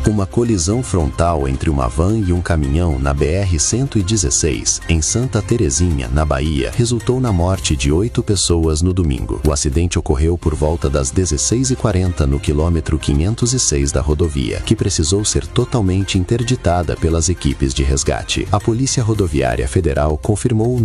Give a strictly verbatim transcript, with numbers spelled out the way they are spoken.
Uma colisão frontal entre uma van e um caminhão na B R cento e dezesseis, em Santa Terezinha, na Bahia, resultou na morte de oito pessoas no domingo. O acidente ocorreu por volta das dezesseis e quarenta no quilômetro quinhentos e seis da rodovia, que precisou ser totalmente interditada pelas equipes de resgate. A Polícia Rodoviária Federal confirmou o